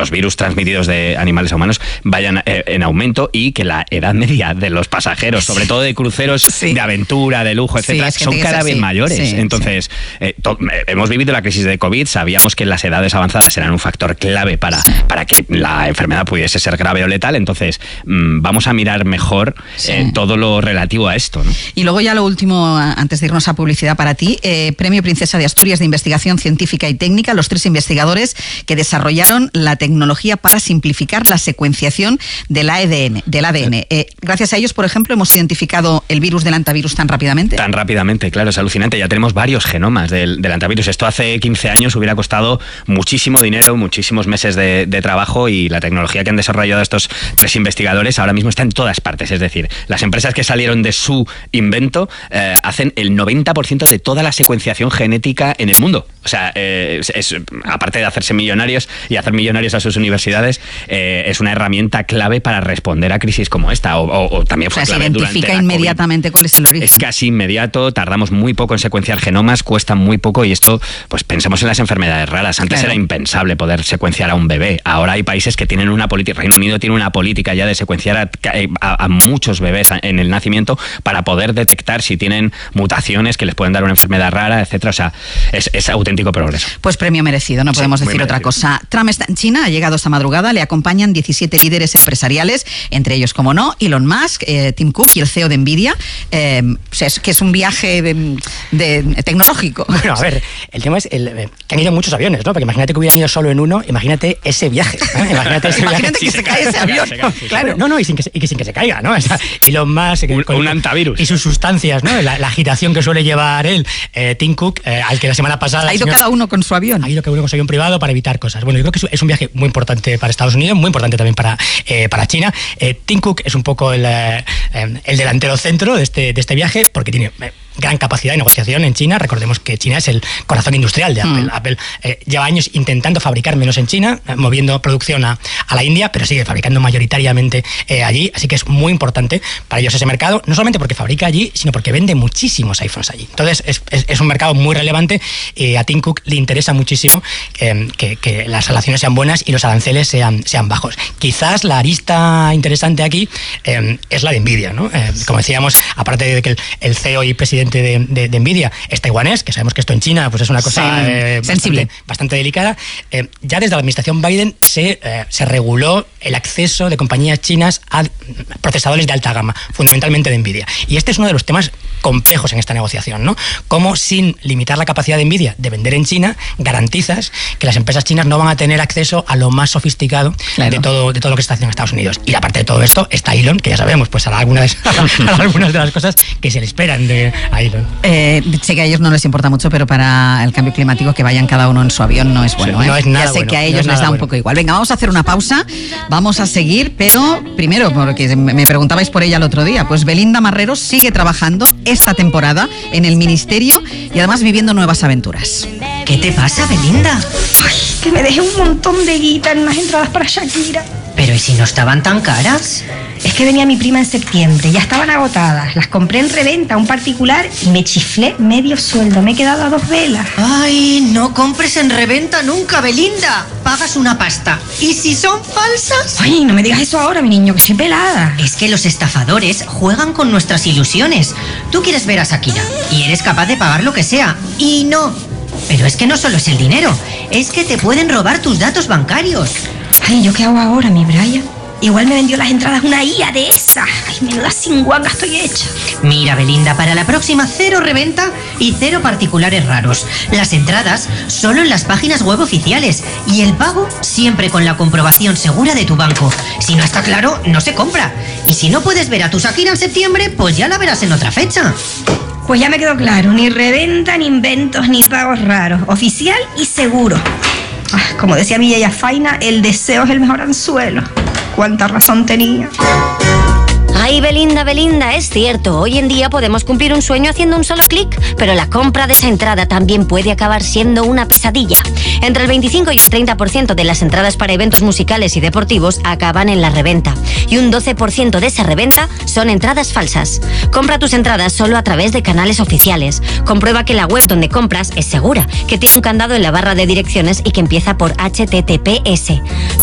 los virus transmitidos de animales a humanos vayan en aumento y que la edad media de los pasajeros, sobre todo de cruceros de aventura, de lujo, etcétera, son cada vez mayores. Entonces, hemos vivido la crisis de COVID, sabíamos que las edades avanzadas eran un factor clave para que la enfermedad pudiese ser grave o letal. Entonces, vamos a mirar mejor todo lo relativo a esto, ¿no? Y luego ya lo último, antes de irnos a publicidad para ti, Premio Princesa de Asturias de Investigación Científica y Técnica, los 3 investigadores que desarrollaron la tecnología para simplificar la secuenciación del ADN. Gracias a ellos, por ejemplo, hemos identificado el virus del hantavirus tan rápidamente. Tan rápidamente, claro, es alucinante. Ya tenemos varios genomas del hantavirus. Esto hace 15 años hubiera costado muchísimo dinero, muchísimos meses de trabajo, y la tecnología que han desarrollado estos 3 investigadores ahora mismo está en todas partes. Es decir, las empresas que salieron de su invento hacen el 90% de toda la secuenciación genética en el mundo. O sea, aparte de hacerse millonarios y hacer millonarios a sus universidades, es una herramienta clave para responder a crisis como esta. O también fue clave durante la COVID. Se identifica inmediatamente cuál es el origen. Es casi inmediato, tardamos muy poco en secuenciar genomas, cuesta muy poco, y esto, pues pensemos en las enfermedades raras. Antes era impensable poder secuenciar a un bebé. Ahora hay países que tienen una política, Reino Unido tiene una política ya de secuenciar a muchos bebés en el nacimiento para poder detectar si tienen mutaciones que les pueden dar una enfermedad rara, etcétera. O sea, es auténtico progreso. Pues premio merecido, no podemos decir otra cosa. Trump está en China, ha llegado esta madrugada, le acompañan 17 líderes empresariales, entre ellos, como no, Elon Musk, Tim Cook y el CEO de Nvidia, que es un viaje tecnológico. Bueno, a ver, el tema es que han ido muchos aviones, ¿no? Porque imagínate que hubieran ido solo en uno, imagínate ese viaje, ¿no? Imagínate que se cae ese avión. Claro. No, y sin que se caiga, ¿no? O sea, Elon Musk, un hantavirus. Y sus sustancias, ¿no? La agitación que suele llevar él, Tim Cook, al que la semana pasada... Ha ido cada uno con su avión. Ha ido cada uno con su avión privado para evitar cosas. Bueno, yo creo que es un viaje muy importante para Estados Unidos, muy importante también para China. Tim Cook es un poco el delantero centro de este viaje, porque tiene gran capacidad de negociación en China. Recordemos que China es el corazón industrial de Apple. Apple lleva años intentando fabricar menos en China, moviendo producción a la India, pero sigue fabricando mayoritariamente allí, así que es muy importante para ellos ese mercado, no solamente porque fabrica allí, sino porque vende muchísimos iPhones allí. Entonces es un mercado muy relevante. A Tim Cook le interesa muchísimo que las relaciones sean buenas y los aranceles sean bajos. Quizás la arista interesante aquí es la de Nvidia, ¿no? Como decíamos, aparte de que el CEO y presidente de Nvidia es taiwanés, que sabemos que esto en China pues es una cosa sensible, bastante delicada. Ya desde la administración Biden se reguló el acceso de compañías chinas a procesadores de alta gama, fundamentalmente de Nvidia. Y este es uno de los temas complejos en esta negociación, ¿no? Cómo, sin limitar la capacidad de Nvidia de vender en China, garantizas que las empresas chinas no van a tener acceso a lo más sofisticado de todo lo que está haciendo en Estados Unidos. Y aparte de todo esto, está Elon, que ya sabemos, pues hará algunas de las cosas que se le esperan a Elon. Sé que a ellos no les importa mucho, pero para el cambio climático que vayan cada uno en su avión no es bueno. No es nada ya sé bueno, que a ellos les da un poco igual. Venga, vamos a hacer una pausa, vamos a seguir, pero primero, porque me preguntabais por ella el otro día, pues Belinda Marrero sigue trabajando esta temporada en el Ministerio y además viviendo nuevas aventuras. ¿Qué te pasa, Belinda? Ay, que me dejé un montón de guita en unas entradas para Shakira. Pero ¿y si no estaban tan caras? Es que venía mi prima en septiembre, ya estaban agotadas. Las compré en reventa a un particular y me chiflé medio sueldo. Me he quedado a 2 velas. Ay, no compres en reventa nunca, Belinda. Pagas una pasta. ¿Y si son falsas? Ay, no me digas eso ahora, mi niño, que soy pelada. Es que los estafadores juegan con nuestras ilusiones. Tú quieres ver a Shakira y eres capaz de pagar lo que sea. Y no. Pero es que no solo es el dinero, es que te pueden robar tus datos bancarios. Ay, ¿yo qué hago ahora, mi Brian? Igual me vendió las entradas una IA de esa. Ay, menuda cinguanga estoy hecha. Mira, Belinda, para la próxima 0 reventa y 0 particulares raros. Las entradas solo en las páginas web oficiales y el pago siempre con la comprobación segura de tu banco. Si no está claro, no se compra. Y si no puedes ver a tu Shakira en septiembre, pues ya la verás en otra fecha. Pues ya me quedó claro, ni reventa, ni inventos, ni pagos raros. Oficial y seguro. Como decía mi yaya Faina, el deseo es el mejor anzuelo. Cuánta razón tenía. Ay, Belinda, es cierto. Hoy en día podemos cumplir un sueño haciendo un solo clic, pero la compra de esa entrada también puede acabar siendo una pesadilla. Entre el 25 y el 30% de las entradas para eventos musicales y deportivos acaban en la reventa. Y un 12% de esa reventa son entradas falsas. Compra tus entradas solo a través de canales oficiales. Comprueba que la web donde compras es segura, que tiene un candado en la barra de direcciones y que empieza por HTTPS.